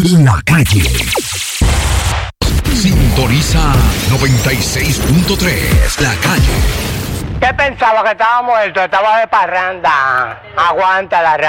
La Calle. Sintoniza 96.3. La Calle. ¿Qué pensaba? ¿Que estaba muerto? Estaba de parranda. Aguanta la